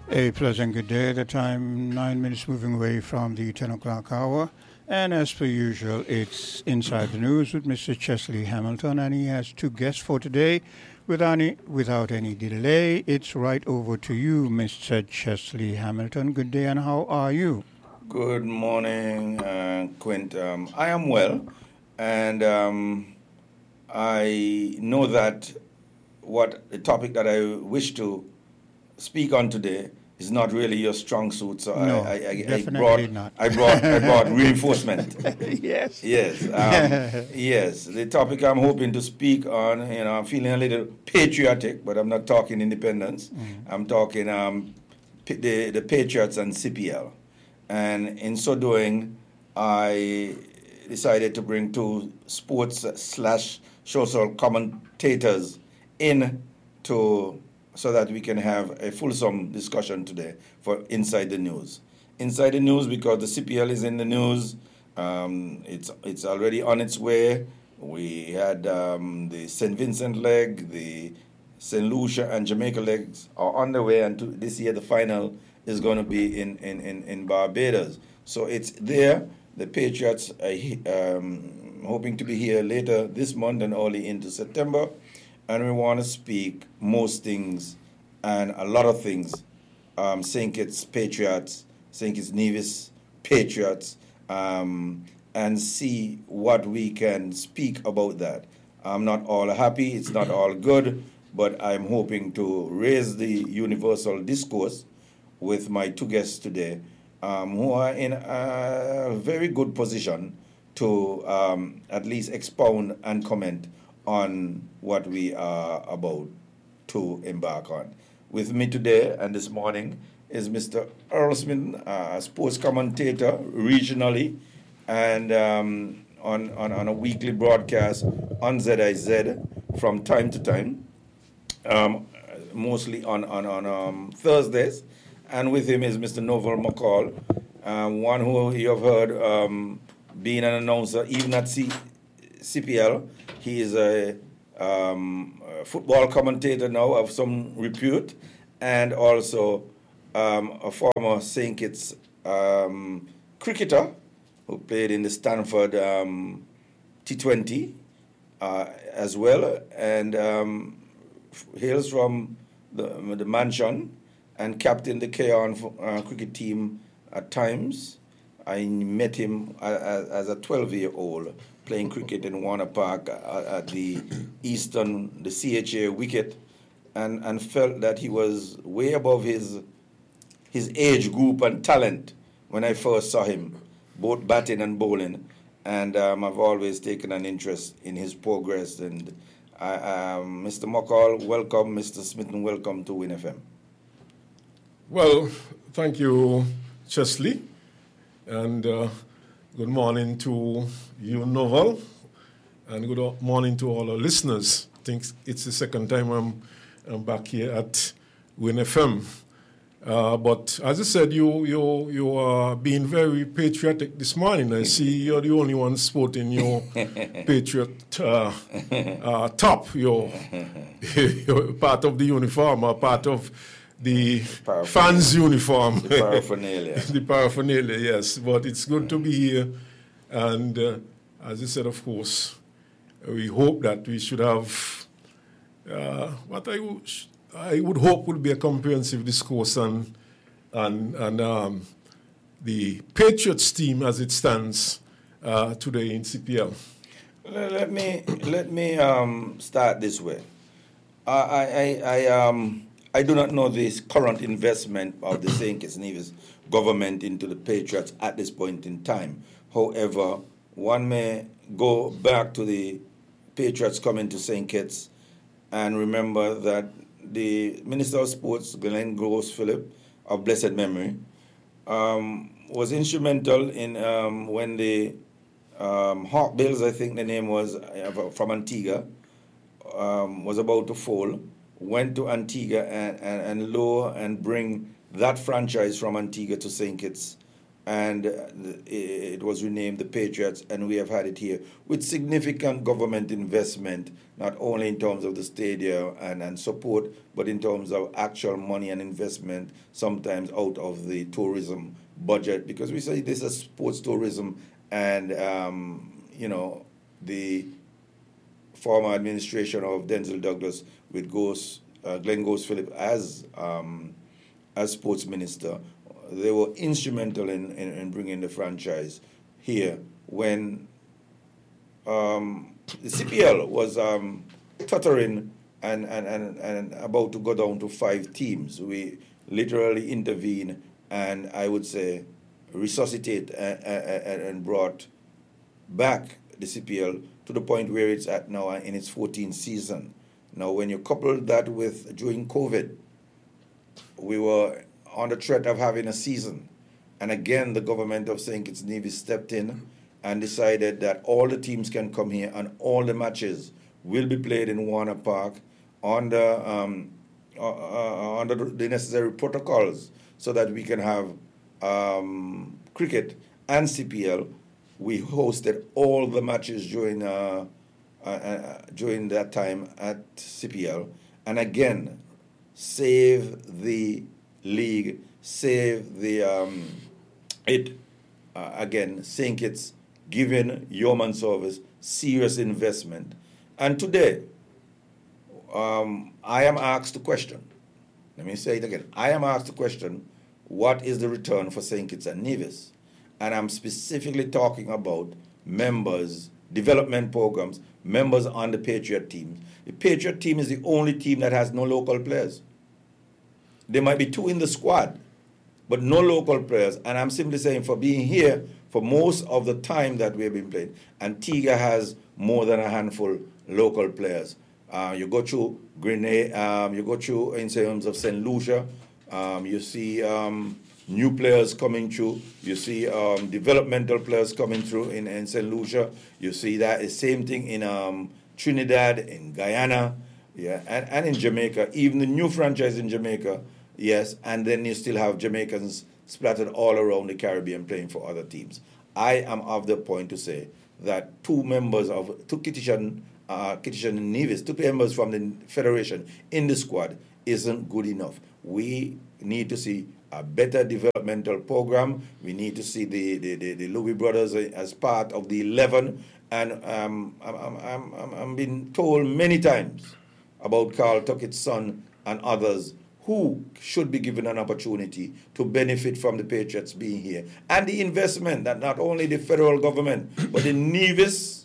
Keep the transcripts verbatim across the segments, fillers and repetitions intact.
A pleasant good day. The time nine minutes moving away from the ten o'clock hour. And as per usual, it's Inside the News with Mister Chesley Hamilton, and he has two guests for today. Without any, without any delay, it's right over to you, Mister Chesley Hamilton. Good day, and how are you? Good morning, uh, Quint. Um, I am well, and um, I know that what the topic that I wish to speak on today is not really your strong suit, so No, I, I, I, I definitely brought not. I brought I brought reinforcement. Yes. Yes, um, yes. The topic I'm hoping to speak on, you know, I'm feeling a little patriotic, but I'm not talking independence. I'm talking um, p- the the Patriots and C P L, and in so doing, I decided to bring two sports slash social commentators in to so that we can have a fulsome discussion today for Inside the News. Inside the News because the C P L is in the news. Um, it's it's already on its way. We had um, the Saint Vincent leg, the Saint Lucia and Jamaica legs are on the way, and to, this year the final is going to be in, in, in, in Barbados. So it's there. The Patriots are he- um, hoping to be here later this month and early into September. And we want to speak most things and a lot of things. Um, Saint Kitts Patriots, Saint Kitts Nevis Patriots, um, and see what we can speak about that. I'm not all happy, it's not all good, but I'm hoping to raise the universal discourse with my two guests today, um, who are in a very good position to um, at least expound and comment on what we are about to embark on. With me today and this morning is Mister Earl Smith, uh, sports commentator regionally and um, on, on, on a weekly broadcast on Z I Z from time to time, um, mostly on, on, on um, Thursdays. And with him is Mister Novel McCall, um, one who you have heard um, being an announcer even at C- CPL. He is a, um, a football commentator now of some repute, and also um, a former Saint Kitts um, cricketer who played in the Stanford um, T twenty uh, as well, and um, hails from the, the mansion and captained the K-On uh, cricket team at times. I met him as, as a twelve-year-old playing cricket in Warner Park at the Eastern, the C H A wicket, and, and felt that he was way above his his age group and talent when I first saw him, both batting and bowling. And um, I've always taken an interest in his progress. And I, um, Mister McCall, welcome. Mister Smith, welcome to Win F M. Well, thank you, Chesley. And uh, good morning to you, Novel, and good morning to all our listeners. I think it's the second time I'm, I'm back here at Win F M. Uh, but as I said, you you you are being very patriotic this morning. I see you're the only one sporting your patriot uh, uh, top. You're, you're part of the uniform, or part of the fans' uniform. The paraphernalia. The paraphernalia, yes. But it's good to be here. And uh, as I said, of course, we hope that we should have uh, what I, w- I would hope would be a comprehensive discourse on, on, on um, the Patriots team as it stands uh, today in C P L. Let, let me let me um, start this way. I I, I um. I do not know the current investment of the Saint Kitts Nevis government into the Patriots at this point in time. However, one may go back to the Patriots coming to Saint Kitts and remember that the Minister of Sports, Glenn Gross Phillip, of blessed memory, um, was instrumental in um, when the um, Hawk Bills, I think the name was, uh, from Antigua, um, was about to fall. Went to Antigua and, and, and lower and bring that franchise from Antigua to Saint Kitts and it was renamed the Patriots, and we have had it here with significant government investment, not only in terms of the stadium and, and support, but in terms of actual money and investment, sometimes out of the tourism budget, because we say this is sports tourism, and, um, you know, the former administration of Denzel Douglas with Ghost, uh, Glenn Ghost Phillips as, um, as sports minister, they were instrumental in, in, in bringing the franchise here when um, the C P L was um, tottering and, and, and, and about to go down to five teams. We literally intervened and I would say resuscitate and, and, and brought back the C P L to the point where it's at now in its fourteenth season. Now, when you couple that with during COVID, we were on the threat of having a season. And again, the government of Saint Kitts Nevis stepped in and decided that all the teams can come here and all the matches will be played in Warner Park under, um, uh, uh, under the necessary protocols so that we can have um, cricket and C P L. We hosted all the matches during, uh, uh, uh, during that time at C P L. And again, save the league, save the um, it uh, again. Saint Kitts giving Yeoman Service serious investment, and today um, I am asked the question. Let me say it again. I am asked the question: what is the return for Saint Kitts and Nevis? And I'm specifically talking about members, development programs, members on the Patriot team. The Patriot team is the only team that has no local players. There might be two in the squad, but no local players. And I'm simply saying for being here for most of the time that we've been playing, Antigua has more than a handful local players. Uh, you go through Grenada, um, you go through in terms of Saint Lucia, um, you see um, new players coming through, you see um, developmental players coming through in, in Saint Lucia, you see that the same thing in um, Trinidad, in Guyana, yeah, and, and in Jamaica, even the new franchise in Jamaica. Yes, and then you still have Jamaicans splattered all around the Caribbean playing for other teams. I am of the point to say that two members of, two Kittitian, uh, Kittitian and Nevis, two members from the Federation in the squad isn't good enough. We need to see a better developmental program. We need to see the, the, the, the Louis brothers as part of the eleven. And um, I'm, I'm, I'm, I'm being told many times about Carl Tuckett's son and others who should be given an opportunity to benefit from the Patriots being here. And the investment that not only the federal government, but the Nevis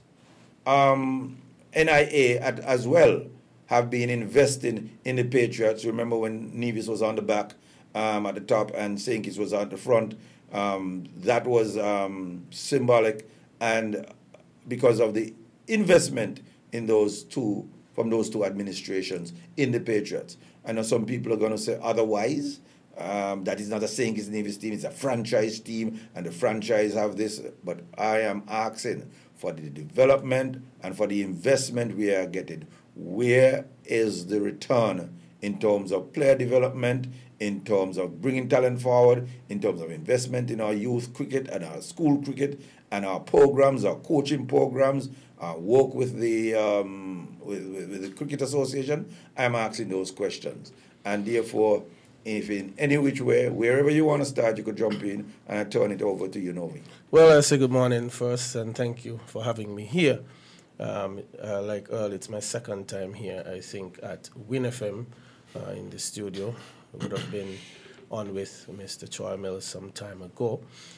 um, N I A at, as well have been investing in the Patriots. Remember when Nevis was on the back um, at the top and Saint Kitts was at the front. Um, that was um, symbolic, and because of the investment in those two, from those two administrations in the Patriots. I know some people are going to say otherwise. Um, that is not a Saint Kitts Nevis team, it's a franchise team, and the franchise have this. But I am asking for the development and for the investment we are getting. Where is the return in terms of player development, in terms of bringing talent forward, in terms of investment in our youth cricket and our school cricket and our programs, our coaching programs, our work with the um, with, with, with the Cricket Association? I'm asking those questions. And therefore, if in any which way, wherever you want to start, you could jump in, and I turn it over to you, Novi. Well, I say good morning first, and thank you for having me here. Um, uh, like Earl, it's my second time here, I think, at Win F M uh, in the studio. I would have been on with Mister Troy Mills some time ago.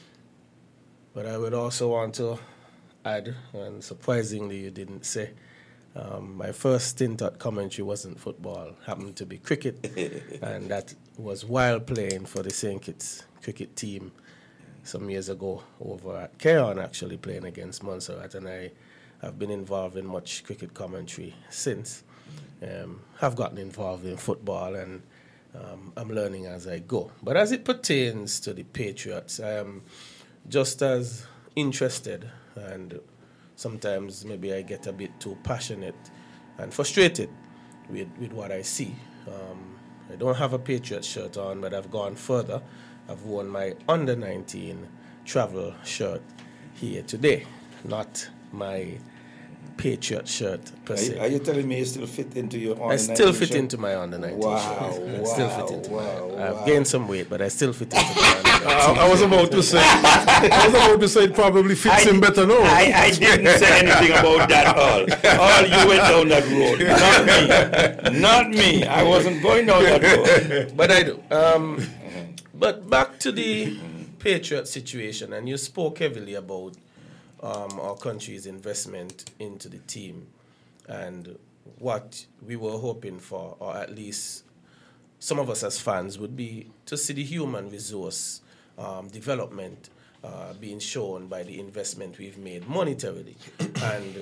But I would also want to add, and surprisingly you didn't say, um, my first stint at commentary wasn't football, happened to be cricket, and that was while playing for the Saint Kitts cricket team some years ago over at Keon, actually playing against Montserrat, and I have been involved in much cricket commentary since. Um, have gotten involved in football, and um, I'm learning as I go. But as it pertains to the Patriots, I am just as interested, and sometimes maybe I get a bit too passionate and frustrated with, with what I see. Um, I don't have a Patriots shirt on, but I've gone further. I've worn my under nineteen travel shirt here today, not my Patriot shirt per Are, se. are you telling me you still fit into your under I still fit shirt? into my under nineteen Wow, shirt. I wow, still fit into wow, my, wow. I've gained some weight, but I still fit into my under nineteen. I, I was about to say, I was about to say it probably fits I, him better now. I, I didn't say anything about that all. All you went down that road. Not me. Not me. I wasn't going down that road. But I do. Um, but back to the Patriot situation, and you spoke heavily about um, our country's investment into the team and what we were hoping for, or at least some of us as fans, would be to see the human resource um, development uh, being shown by the investment we've made monetarily. And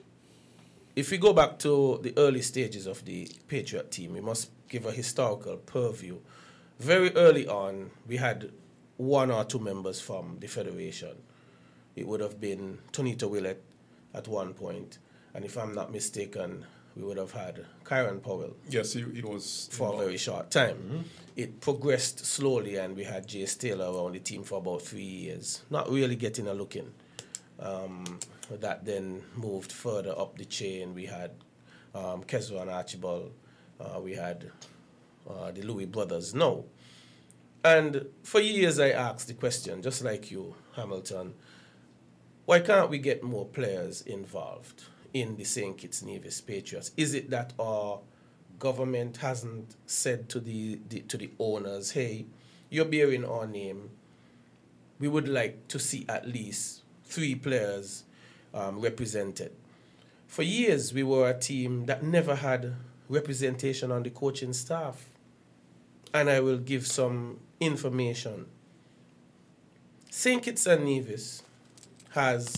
if we go back to the early stages of the Patriot team, we must give a historical purview. Very early on, we had one or two members from the Federation. It would have been Tonito Willett at one point, and if I'm not mistaken, we would have had Kyron Powell. Yes, he, he was for involved. A very short time. Mm-hmm. It progressed slowly, and we had Jay Taylor around the team for about three years, not really getting a look in. Um, that then moved further up the chain. We had um, Kezzo and Archibald. Uh, we had uh, the Louis brothers. No. And for years I asked the question, just like you, Hamilton, why can't we get more players involved in the Saint Kitts Nevis Patriots? Is it that our government hasn't said to the, the to the owners, hey, you're bearing our name, we would like to see at least three players um, represented? For years, we were a team that never had representation on the coaching staff. And I will give some information. Saint Kitts and Nevis has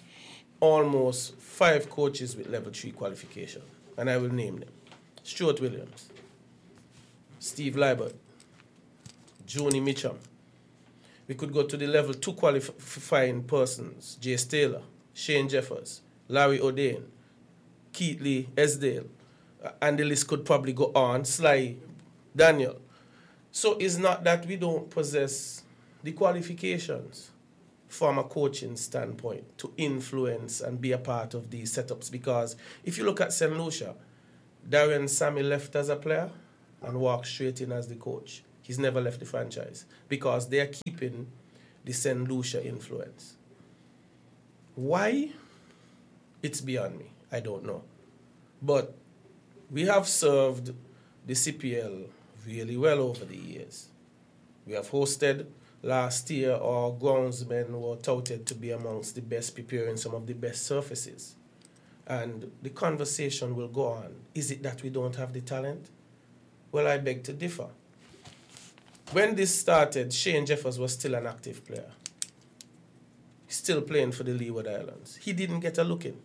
almost five coaches with level three qualification, and I will name them. Stuart Williams, Steve Libert, Joni Mitchum. We could go to the level two qualifying persons, Jay Taylor, Shane Jeffers, Larry O'Dane, Keith Lee Esdale, and the list could probably go on, Sly Daniel. So it's not that we don't possess the qualifications from a coaching standpoint to influence and be a part of these setups, because if you look at Saint Lucia, Darian Sammy left as a player and walked straight in as the coach. He's never left the franchise because they are keeping the Saint Lucia influence. Why? It's beyond me. I don't know. But we have served the C P L really well over the years. We have hosted last year, our groundsmen were touted to be amongst the best, preparing some of the best surfaces. And the conversation will go on. Is it that we don't have the talent? Well, I beg to differ. When this started, Shane Jeffers was still an active player. Still playing for the Leeward Islands. He didn't get a look in.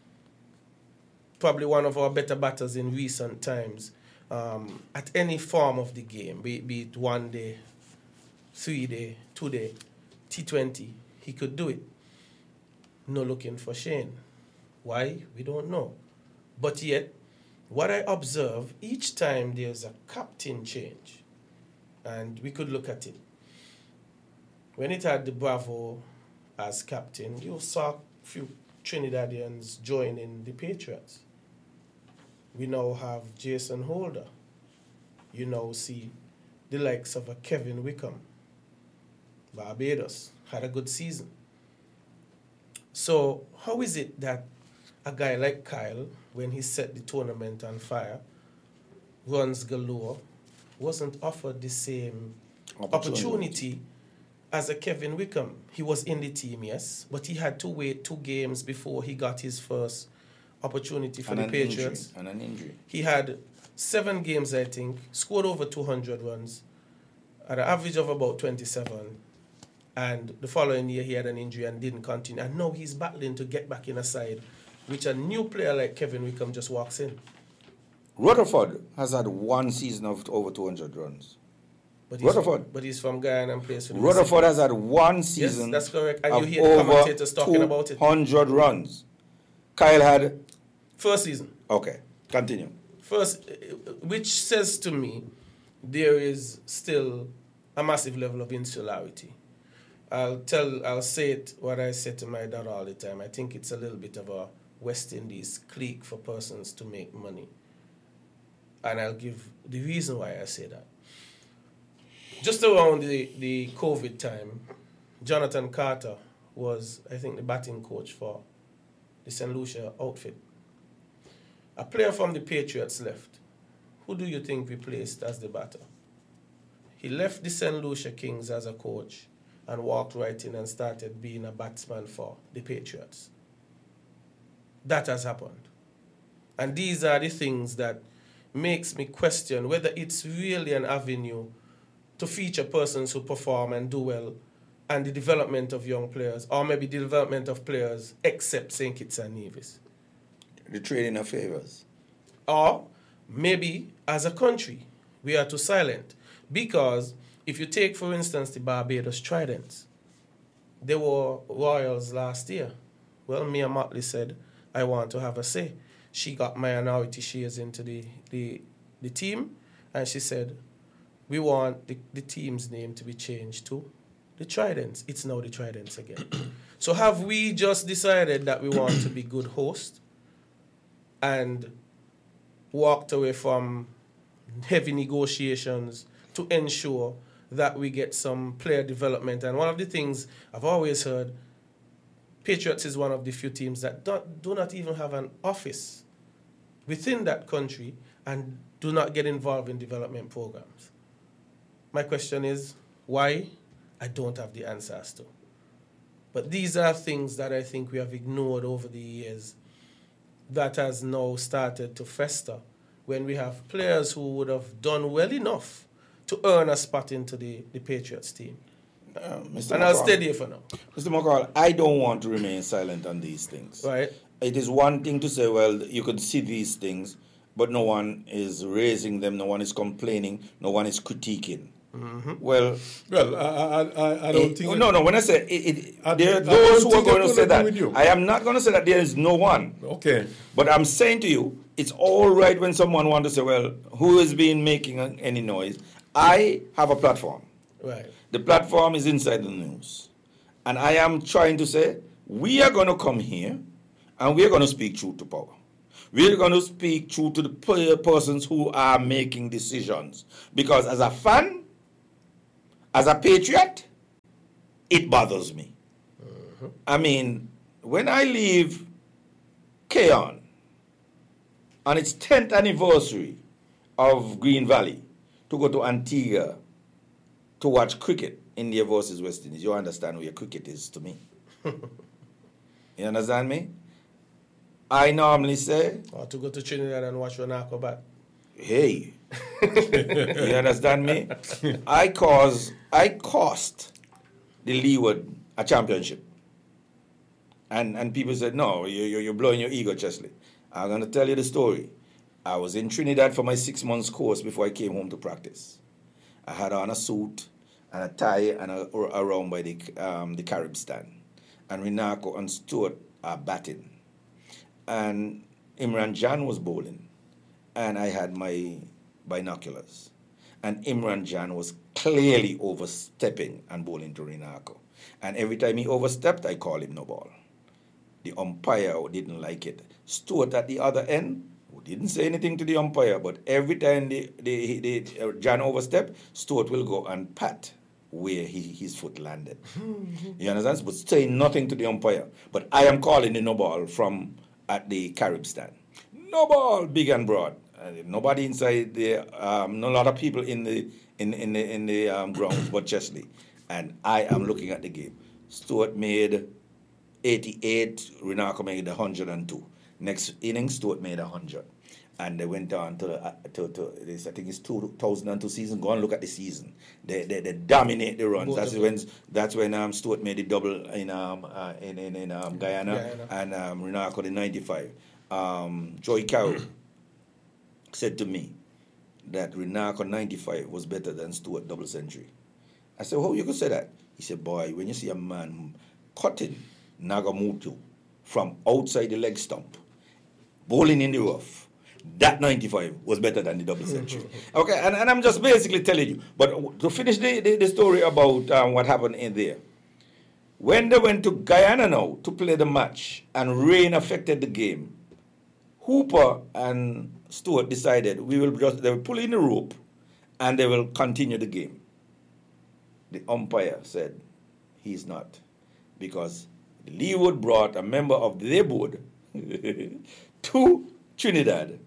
Probably one of our better batters in recent times. Um, at any form of the game, be, be it one day, three day, two day, T twenty, he could do it. No looking for Shane. Why? We don't know. But yet, what I observe, each time there's a captain change, and we could look at it. When it had the Bravo as captain, you saw a few Trinidadians joining the Patriots. We now have Jason Holder. You now see the likes of a Kevin Wickham. Barbados had a good season. So how is it that a guy like Kyle, when he set the tournament on fire, runs galore, wasn't offered the same opportunity. opportunity as a Kevin Wickham? He was in the team, yes, but he had to wait two games before he got his first opportunity for and the an Patriots. Injury, and an injury. He had seven games, I think, scored over two hundred runs at an average of about twenty-seven. And the following year, he had an injury and didn't continue. And now he's battling to get back in a side, which a new player like Kevin Wickham just walks in. Rutherford has had one season of over two hundred runs. But he's Rutherford. From, but he's from Guyana and plays for the Rutherford has had one season. Yes, that's correct. And of you hear the commentators talking over about it. two hundred runs. Kyle had... First season. Okay, continue. First, which says to me, there is still a massive level of insularity. I'll tell, I'll say it, what I say to my dad all the time. I think it's a little bit of a West Indies clique for persons to make money. And I'll give the reason why I say that. Just around the, the COVID time, Jonathan Carter was, I think, the batting coach for the Saint Lucia outfit. A player from the Patriots left. Who do you think replaced as the batter? He left the Saint Lucia Kings as a coach and walked right in and started being a batsman for the Patriots. That has happened. And these are the things that makes me question whether it's really an avenue to feature persons who perform and do well and the development of young players, or maybe the development of players except Saint Kitts and Nevis. The trading of favors. Or maybe as a country, we are too silent. Because if you take, for instance, the Barbados Tridents, they were royals last year. Well, Mia Motley said, I want to have a say. She got minority shares into the, the, the team, and she said, we want the, the team's name to be changed to the Tridents. It's now the Tridents again. So have we just decided that we want to be good hosts and walked away from heavy negotiations to ensure that we get some player development? And one of the things I've always heard, Patriots is one of the few teams that don't, do not even have an office within that country and do not get involved in development programs. My question is, why? I don't have the answers to. But these are things that I think we have ignored over the years that has now started to fester when we have players who would have done well enough to earn a spot into the, the Patriots team. Uh, Mister And McCall, I'll stay there for now. Mister McCall, I don't want to remain silent on these things. Right. It is one thing to say, well, you could see these things, but no one is raising them, no one is complaining, no one is critiquing. Mm-hmm. Well, well, I, I, I, I don't it, think. No, no. When I say it, it I, there are I those don't who are think I'm going to say gonna agree with that. you. I am not going to say that there is no one. Okay. But I'm saying to you, it's all right when someone wants to say, well, who has been making any noise? I have a platform. Right. The platform is Inside the News. And I am trying to say, we are going to come here and we are going to speak truth to power. We are going to speak truth to the persons who are making decisions. Because as a fan, as a patriot, it bothers me. Uh-huh. I mean, when I leave Keon on its tenth anniversary of Green Valley to go to Antigua to watch cricket, India versus West Indies, you understand where cricket is to me. You understand me? I normally say... Or to go to Trinidad and watch Renako bat. Hey, you understand me? I cause, I cost the Leeward a championship. And and people said, no, you, you're blowing your ego, Chesley. I'm going to tell you the story. I was in Trinidad for my six months course before I came home to practice. I had on a suit and a tie and a, around by the, um, the Carib stand. And Renako and Stewart are batting. And Imran Jan was bowling. And I had my binoculars. And Imran Jan was clearly overstepping and bowling to Renako. And every time he overstepped, I called him no ball. The umpire didn't like it. Stewart at the other end, who didn't say anything to the umpire, but every time the, the, the, uh, Jan overstepped, Stewart will go and pat where he, his foot landed. You understand? But saying nothing to the umpire. But I am calling the no ball from at the Carib stand. No ball, big and broad. Uh, nobody inside there, um, not a lot of people in the in in the in the um, grounds but Chesley, and I am looking at the game. Stewart made eighty-eight, Renako made one hundred two. Next inning, Stewart made one hundred, and they went on to uh, to, to this. I think it's two thousand two season. Go and look at the season. They they, they dominate the runs. Both that's when that's when um, Stewart made the double in um uh, in in, in um, Guyana, Guyana. and um, Renako the ninety-five. Um, Joey Carroll said to me that Renako ninety-five was better than Stewart double century. I said, how you could say that? He said, boy, when you see a man cutting Nagamutu from outside the leg stump, bowling in the rough, that ninety-five was better than the double century. Okay, and, and I'm just basically telling you. But to finish the, the, the story about um, what happened in there, When they went to Guyana now to play the match and rain affected the game, Hooper and Stewart decided we will just they will pull in the rope and they will continue the game. The umpire said he's not, because Leeward brought a member of their board to Trinidad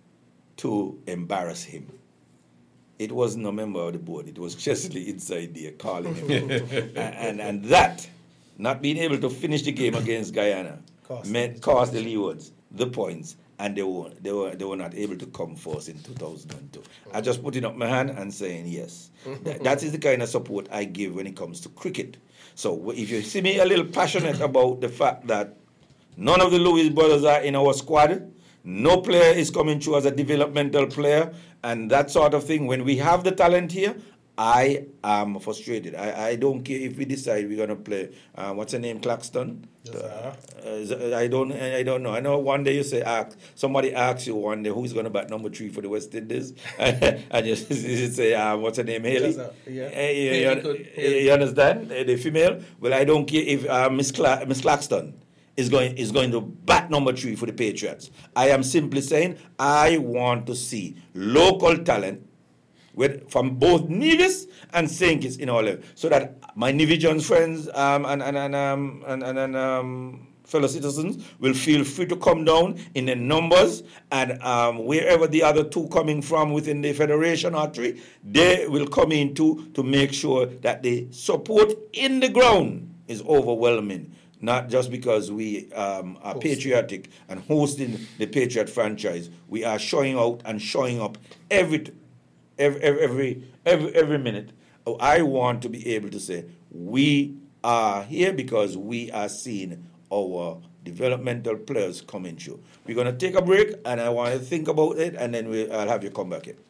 to embarrass him. It wasn't a member of the board. It was Chesley inside there calling him. and, and and that, not being able to finish the game against Guyana, cost, meant, cost the Leewards the points, and they were, they, were, they were not able to come first in two thousand two. Mm-hmm. I just putting up my hand and saying yes. that, that is the kind of support I give when it comes to cricket. So if you see me a little passionate about the fact that none of the Lewis brothers are in our squad, no player is coming through as a developmental player, and that sort of thing, when we have the talent here, I am frustrated. I, I don't care if we decide we're going to play, uh, what's her name, Claxton? Yes, uh, I don't I don't know. I know one day you say, ask, somebody asks you one day, who's going to bat number three for the West Indies? and you, you say, uh, what's her name, Haley? Yes, yeah. Uh, you, you, could, you understand? The female? Well, I don't care if uh, Miss Cla- Miss Claxton is going is going to bat number three for the Patriots. I am simply saying I want to see local talent with, from both Nevis and Saint Kitts in our level, so that my Nevians friends um, and and and, um, and, and, and um, fellow citizens will feel free to come down in the numbers, and um, wherever the other two coming from within the federation or three, they will come in too, to make sure that the support in the ground is overwhelming. Not just because we um, are patriotic and hosting the Patriot franchise. We are showing out and showing up every every every every, every minute. I want to be able to say we are here because we are seeing our developmental players coming through. We're going to take a break, and I want to think about it, and then we, I'll have you come back in.